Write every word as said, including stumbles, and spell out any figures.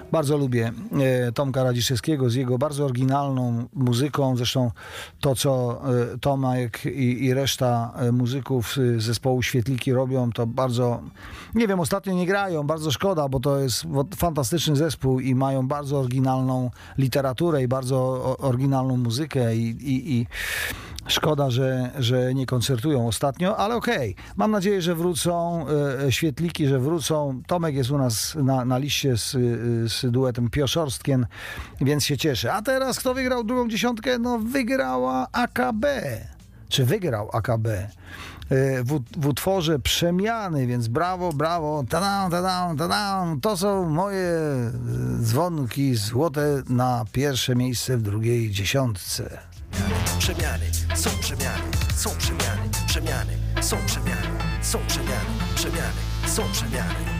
Bardzo lubię e, Tomka Radziszewskiego z jego bardzo oryginalną muzyką. Zresztą to, co e, Tomek i, i reszta e, muzyków z zespołu Świetliki robią, to bardzo, nie wiem, ostatnio nie grają, bardzo szkoda, bo to jest fantastyczny zespół i mają bardzo oryginalną literaturę i bardzo o, oryginalną muzykę i, i, i szkoda, że, że nie koncertują ostatnio, ale okej. Okay. Mam nadzieję, że wrócą e, Świetliki, że wrócą. Tomek jest u nas na, na liście z, z duetem Pioszorstkiem, więc się cieszę. A teraz kto wygrał drugą dziesiątkę? No wygrała A K B. Czy wygrał A K B? W, w utworze Przemiany, więc brawo, brawo. Tadam, tadam, tadam. To są moje dzwonki złote na pierwsze miejsce w drugiej dziesiątce. Przemiany, są przemiany, są przemiany, przemiany, są przemiany, są przemiany, przemiany, są przemiany.